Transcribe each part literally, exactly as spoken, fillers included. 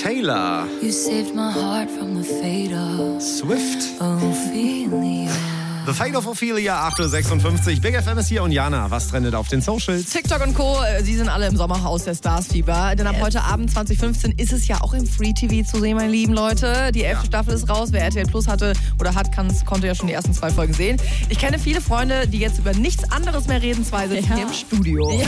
Taylor. You saved my heart from the fate of Swift. Ophelia. The Fate of Ophelia, acht Uhr sechsundfünfzig. Big F M ist hier und Jana, was trendet auf den Socials? TikTok und Co., sie sind alle im Sommerhaus der Stars-Fieber. Denn ab heute Abend zwanzig fünfzehn ist es ja auch im Free-T V zu sehen, meine lieben Leute. Die elfte ja. Staffel ist raus. Wer R T L Plus hatte oder hat, konnte ja schon die ersten zwei Folgen sehen. Ich kenne viele Freunde, die jetzt über nichts anderes mehr reden. Zwei sitzen ja. hier im Studio. Ja.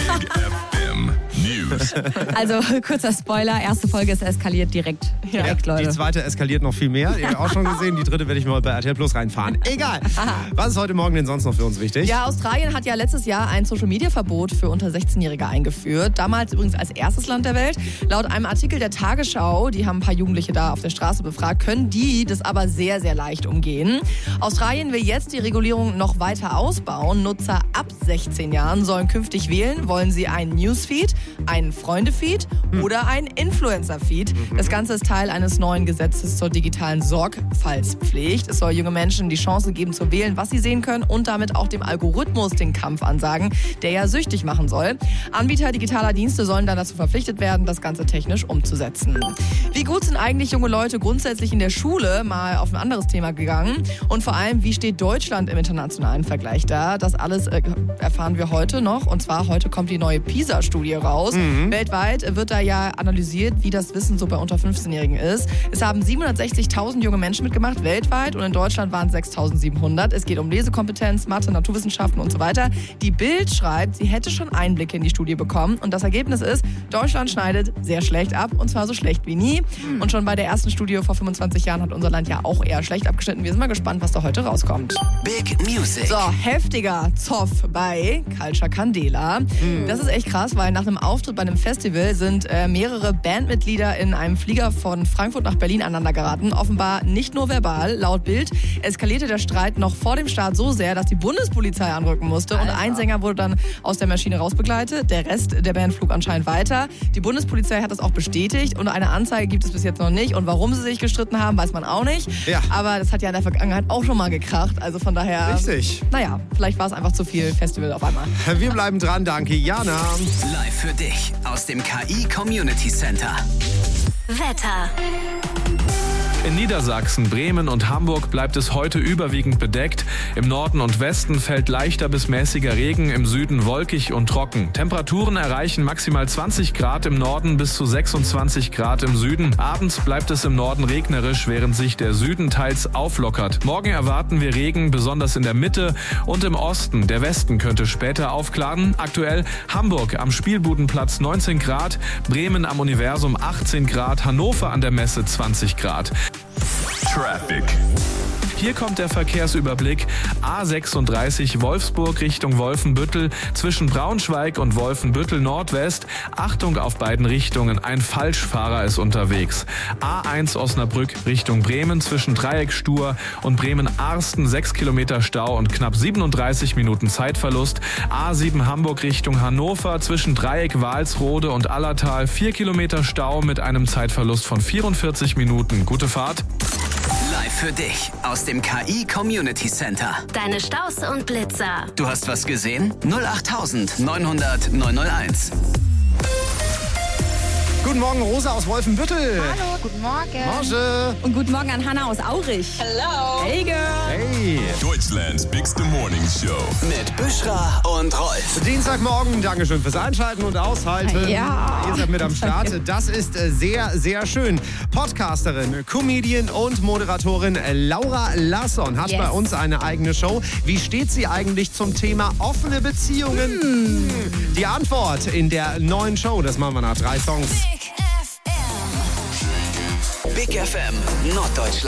News. Also, kurzer Spoiler, erste Folge ist eskaliert direkt, direkt ja, Leute. Die zweite eskaliert noch viel mehr. Ihr habt auch schon gesehen, die dritte werde ich mal bei R T L Plus reinfahren. Egal. Was ist heute Morgen denn sonst noch für uns wichtig? Ja, Australien hat ja letztes Jahr ein Social-Media-Verbot für unter sechzehnjährige eingeführt. Damals übrigens als erstes Land der Welt. Laut einem Artikel der Tagesschau, die haben ein paar Jugendliche da auf der Straße befragt, können die das aber sehr, sehr leicht umgehen. Australien will jetzt die Regulierung noch weiter ausbauen. Nutzer ab sechzehn Jahren sollen künftig wählen, wollen sie einen Newsfeed, einen Freunde-Feed hm. oder einen Influencer-Feed. Mhm. Das Ganze ist Teil eines neuen Gesetzes zur digitalen Sorgfaltspflicht. Es soll junge Menschen die Chance geben zu wählen, was sie sehen können und damit auch dem Algorithmus den Kampf ansagen, der ja süchtig machen soll. Anbieter digitaler Dienste sollen dann dazu verpflichtet werden, das Ganze technisch umzusetzen. Wie gut sind eigentlich junge Leute grundsätzlich in der Schule? Mal auf ein anderes Thema gegangen. Und vor allem, wie steht Deutschland im internationalen Vergleich da? Das alles äh, erfahren wir heute noch. Und zwar heute kommt die neue PISA-Studie raus. Mhm. Weltweit wird da ja analysiert, wie das Wissen so bei unter fünfzehnjährigen ist. Es haben siebenhundertsechzigtausend junge Menschen mitgemacht, weltweit. Und in Deutschland waren es sechstausendsiebenhundert. Es geht um Lesekompetenz, Mathe, Naturwissenschaften und so weiter. Die Bild schreibt, sie hätte schon Einblicke in die Studie bekommen. Und das Ergebnis ist, Deutschland schneidet sehr schlecht ab. Und zwar so schlecht wie nie. Mhm. Und schon bei der ersten Studie vor fünfundzwanzig Jahren hat unser Land ja auch eher schlecht abgeschnitten. Wir sind mal gespannt, was da heute rauskommt. Big Music. So, heftiger Zoff bei Culture Candela. Mhm. Das ist echt krass, weil nach einem Auftritt bei einem Festival sind äh, mehrere Bandmitglieder in einem Flieger von Frankfurt nach Berlin aneinander geraten. Offenbar nicht nur verbal. Laut Bild eskalierte der Streit noch vor dem Start so sehr, dass die Bundespolizei anrücken musste. Und ein Sänger wurde dann aus der Maschine rausbegleitet. Der Rest der Band flog anscheinend weiter. Die Bundespolizei hat das auch bestätigt. Und eine Anzeige gibt es bis jetzt noch nicht. Und warum sie sich gestritten haben, weiß man auch nicht. Ja. Aber das hat ja in der Vergangenheit auch schon mal gekracht. Also von daher... Richtig. Naja, vielleicht war es einfach zu viel Festival auf einmal. Wir bleiben dran. Danke, Jana. Live für dich aus dem K I Community Center. Wetter. In Niedersachsen, Bremen und Hamburg bleibt es heute überwiegend bedeckt. Im Norden und Westen fällt leichter bis mäßiger Regen, im Süden wolkig und trocken. Temperaturen erreichen maximal zwanzig Grad im Norden bis zu sechsundzwanzig Grad im Süden. Abends bleibt es im Norden regnerisch, während sich der Süden teils auflockert. Morgen erwarten wir Regen, besonders in der Mitte und im Osten. Der Westen könnte später aufklaren. Aktuell Hamburg am Spielbudenplatz neunzehn Grad, Bremen am Universum achtzehn Grad, Hannover an der Messe zwanzig Grad. Traffic. Hier kommt der Verkehrsüberblick. A sechsunddreißig Wolfsburg Richtung Wolfenbüttel zwischen Braunschweig und Wolfenbüttel Nordwest. Achtung auf beiden Richtungen, ein Falschfahrer ist unterwegs. A eins Osnabrück Richtung Bremen zwischen Dreieckstur und Bremen-Arsten sechs Kilometer Stau und knapp siebenunddreißig Minuten Zeitverlust. A sieben Hamburg Richtung Hannover zwischen Dreieck Walsrode und Allertal vier Kilometer Stau mit einem Zeitverlust von vierundvierzig Minuten. Gute Fahrt. Live für dich aus dem K I Community Center. Deine Staus und Blitzer. Du hast was gesehen? null acht neunhundert neunhunderteins. Guten Morgen, Rosa aus Wolfenbüttel. Hallo, guten Morgen. Morgen. Und guten Morgen an Hannah aus Aurich. Hello. Hey, Girl. Hey. Deutschlands Bigste Morning Show. Mit Büschra und Rolf. Dienstagmorgen, Dankeschön fürs Einschalten und Aushalten. Ja. Ihr seid mit am Start. Das ist sehr, sehr schön. Podcasterin, Comedian und Moderatorin Laura Larsson hat yes. bei uns eine eigene Show. Wie steht sie eigentlich zum Thema offene Beziehungen? Hm. Die Antwort in der neuen Show, das machen wir nach drei Songs. Big F M Norddeutschland.